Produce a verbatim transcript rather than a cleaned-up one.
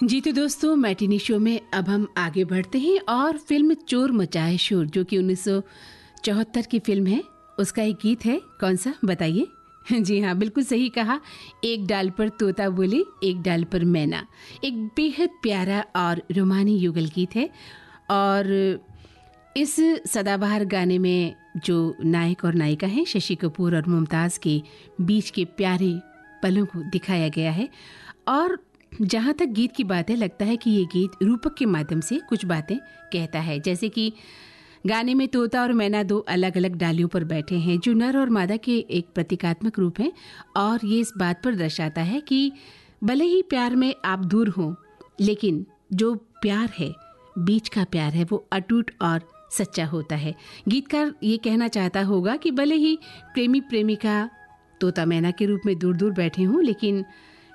जी तो दोस्तों, matinee show में अब हम आगे बढ़ते हैं और फिल्म चोर मचाए शोर, जो कि उन्नीस सौ चौहत्तर की फिल्म है, उसका एक गीत है। कौन सा बताइए? जी हाँ, बिल्कुल सही कहा। एक डाल पर तोता बोले, एक डाल पर मैना। एक बेहद प्यारा और रोमानी युगल गीत है। और इस सदाबहार गाने में जो नायक और नायिका हैं, शशि कपूर और मुमताज़ के बीच के प्यारे पलों को दिखाया गया है। और जहाँ तक गीत की बात है, लगता है कि ये गीत रूपक के माध्यम से कुछ बातें कहता है। जैसे कि गाने में तोता और मैना दो अलग अलग डालियों पर बैठे हैं, जो नर और मादा के एक प्रतीकात्मक रूप हैं। और ये इस बात पर दर्शाता है कि भले ही प्यार में आप दूर हों, लेकिन जो प्यार है, बीच का प्यार है, वो अटूट और सच्चा होता है। गीतकार ये कहना चाहता होगा कि भले ही प्रेमी प्रेमिका तोता मैना के रूप में दूर दूर बैठे हों, लेकिन